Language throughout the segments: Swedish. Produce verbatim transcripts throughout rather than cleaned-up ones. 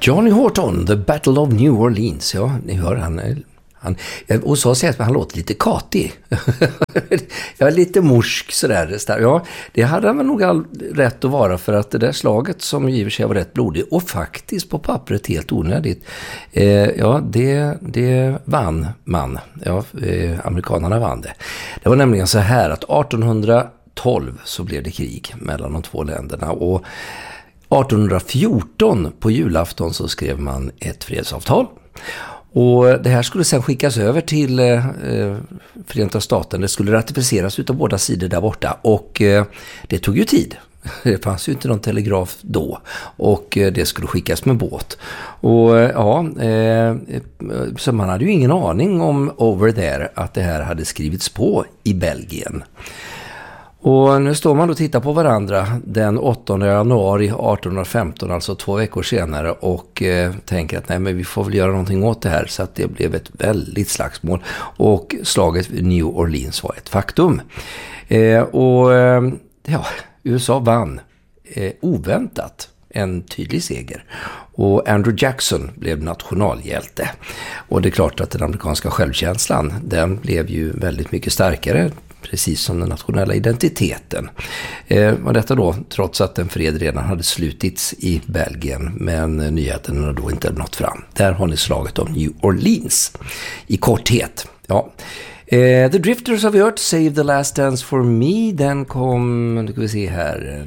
Johnny Horton, The Battle of New Orleans. Ja, ni hör han. han och så säger att han låter lite katig. Jag är lite morsk sådär. Ja, det hade han nog all rätt att vara, för att det där slaget som giver sig var rätt blodigt och faktiskt på pappret helt onödigt. Eh, ja, det, det vann man. Ja, eh, amerikanerna vann det. Det var nämligen så här att artonhundratolv så blev det krig mellan de två länderna, och artonhundrafjorton på julafton så skrev man ett fredsavtal. Och det här skulle sedan skickas över till eh, Förenta Staterna. Det skulle ratificeras utav båda sidor där borta. Och eh, det tog ju tid. Det fanns ju inte någon telegraf då. Och eh, det skulle skickas med båt. Och eh, ja, eh, så man hade ju ingen aning om over there att det här hade skrivits på i Belgien. Och nu står man och tittar på varandra den åttonde januari artonhundrafemton, alltså två veckor senare, och eh, tänker att nej, men vi får väl göra någonting åt det här, så att det blev ett väldigt slagsmål, och slaget vid New Orleans var ett faktum. Eh, och eh, ja, U S A vann eh, oväntat en tydlig seger, och Andrew Jackson blev nationalhjälte. Och det är klart att den amerikanska självkänslan, den blev ju väldigt mycket starkare, precis som den nationella identiteten. Eh, och detta då trots att en fred redan hade slutits i Belgien, men nyheten har då inte nått fram. Där har ni slaget om New Orleans i korthet. Ja. Eh, The Drifters of Earth, Save the Last Dance for Me, den kom, nu ska vi se här,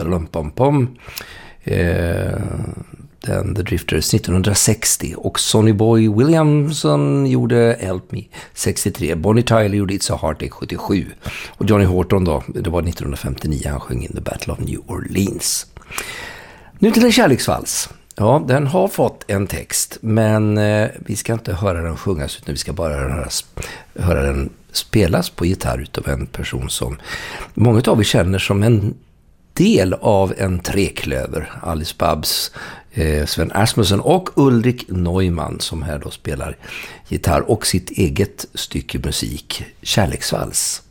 eh, den The Drifters nittonhundrasextio, och Sonny Boy Williamson gjorde Help Me sextiotre, Bonnie Tyler gjorde It's a Heartache sjuttiosju, och Johnny Horton då, det var nittonhundrafemtionio, han sjöng in The Battle of New Orleans. Nu till en kärleksvals. Ja, den har fått en text, men eh, vi ska inte höra den sjungas, utan vi ska bara höra, höra den spelas på gitarr utav en person som många av er känner som en del av en treklöver. Alice Babs, eh, Sven Asmussen och Ulrik Neumann, som här då spelar gitarr och sitt eget stycke musik, Kärleksvals.